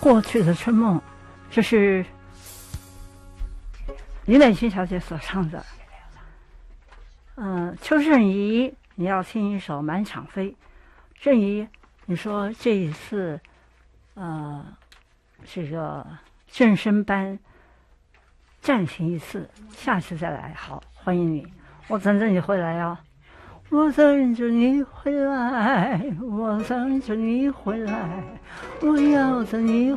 过去的春梦，这是李美琴小姐所唱的。邱振仪，你要听一首《满场飞》。振仪，你说这一次，这个正声班暂停一次，下次再来。好，欢迎你，我等着你回来啊！我等着你回来，我等着你回来，我要等你